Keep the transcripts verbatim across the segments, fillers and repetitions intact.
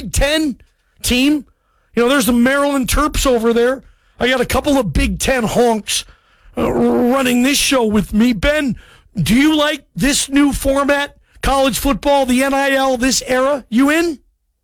Big Ten team. You know, there's the Maryland Terps over there. I got a couple of Big Ten honks uh, running this show with me. Ben, do you like this new format, college football, the N I L, this era? You in?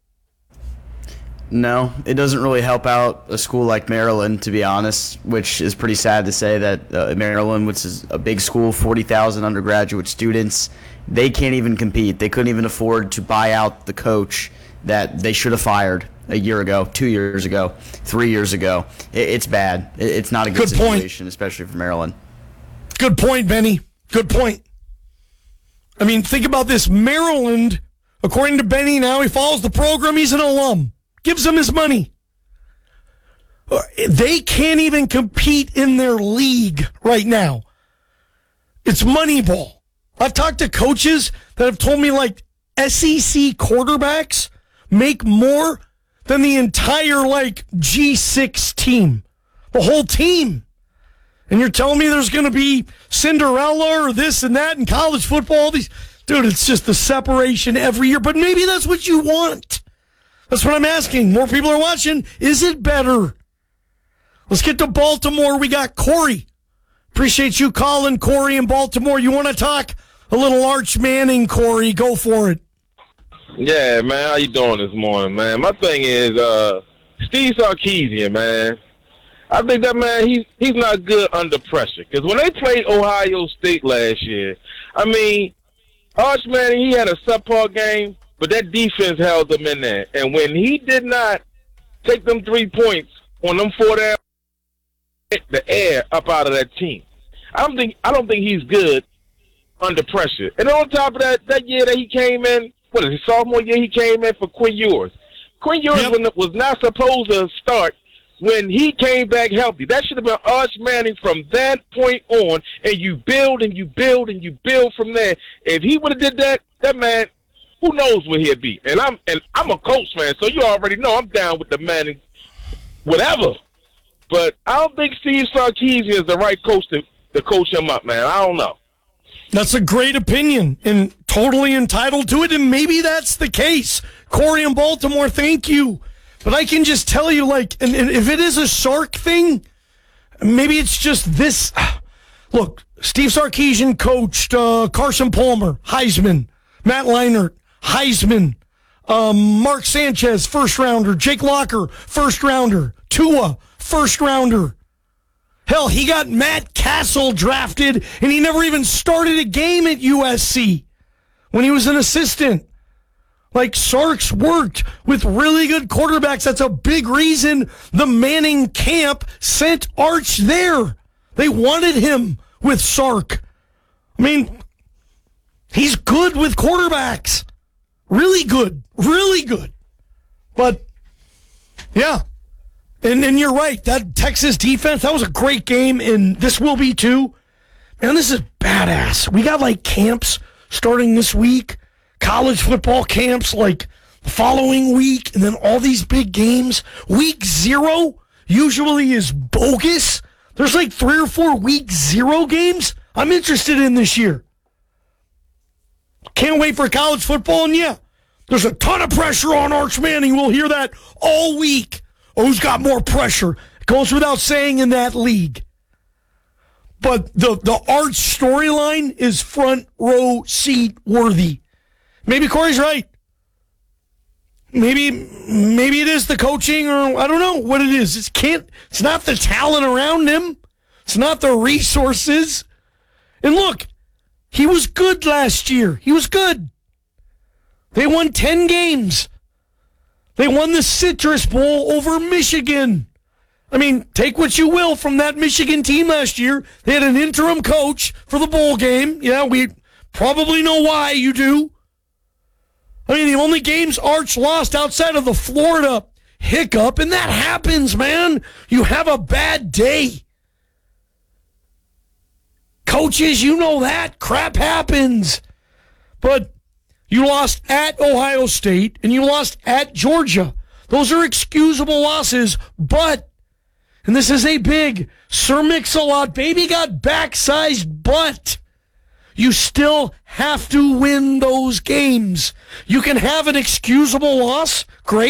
No, it doesn't really help out a school like Maryland, to be honest, which is pretty sad to say that uh, Maryland, which is a big school, forty thousand undergraduate students, they can't even compete. They couldn't even afford to buy out the coach that they should have fired a year ago, two years ago, three years ago. It, it's bad. It, it's not a good, good situation, point. Especially for Maryland. Good point, Benny. Good point. I mean, think about this. Maryland, according to Benny now, he follows the program. He's an alum. Gives them his money. They can't even compete in their league right now. It's Moneyball. I've talked to coaches that have told me, like, S E C quarterbacks make more than the entire, like, G six team. The whole team. And you're telling me there's going to be Cinderella or this and that in college football? These, dude, it's just the separation every year. But maybe that's what you want. That's what I'm asking. More people are watching. Is it better? Let's get to Baltimore. We got Corey. Appreciate you calling, Corey, in Baltimore. You want to talk a little Arch Manning, Corey? Go for it. Yeah, man. How you doing this morning, man? My thing is uh, Steve Sarkisian, man. I think that, man, he's, he's not good under pressure. Because when they played Ohio State last year, I mean, Arch Manning, he had a subpar game. But that defense held them in there. And when he did not take them three points on them four down, the air up out of that team. I don't think I don't think he's good under pressure. And on top of that, that year that he came in, what is his sophomore year, he came in for Quinn Ewers. Quinn Ewers yep. was not supposed to start when he came back healthy. That should have been Arch Manning from that point on, and you build and you build and you build from there. If he would have did that, that man, who knows where he'd be? And I'm and I'm a Colts fan, so you already know I'm down with the Manning, whatever. But I don't think Steve Sarkisian is the right coach to, to coach him up, man. I don't know. That's a great opinion and totally entitled to it, and maybe that's the case. Corey in Baltimore, thank you. But I can just tell you, like, and, and if it is a Sark thing, maybe it's just this. Look, Steve Sarkisian coached uh, Carson Palmer, Heisman, Matt Leinart, Heisman, um, Mark Sanchez, first rounder, Jake Locker, first rounder, Tua, first rounder. Hell, he got Matt Castle drafted, and he never even started a game at U S C when he was an assistant. Like, Sark's worked with really good quarterbacks. That's a big reason the Manning camp sent Arch there. They wanted him with Sark. I mean, he's good with quarterbacks. Really good. Really good. But, yeah. And, and you're right. That Texas defense, that was a great game, and this will be too. Man, this is badass. We got, like, camps starting this week. College football camps, like, the following week, and then all these big games. Week zero usually is bogus. There's, like, three or four week zero games I'm interested in this year. Can't wait for college football, and yeah, there's a ton of pressure on Arch Manning. We'll hear that all week. Oh, who's got more pressure? It goes without saying in that league. But the, the Arch storyline is front row seat worthy. Maybe Corey's right. Maybe maybe it is the coaching, or I don't know what it is. It can't. It's not the talent around him. It's not the resources. And look, he was good last year. He was good. They won ten games. They won the Citrus Bowl over Michigan. I mean, take what you will from that Michigan team last year. They had an interim coach for the bowl game. Yeah, we probably know why you do. I mean, the only games Arch lost outside of the Florida hiccup, and that happens, man. You have a bad day. Coaches, you know that. Crap happens. But you lost at Ohio State, and you lost at Georgia. Those are excusable losses, but, and this is a big, Sir Mix-a-Lot, baby got back-sized butt. You still have to win those games. You can have an excusable loss, great.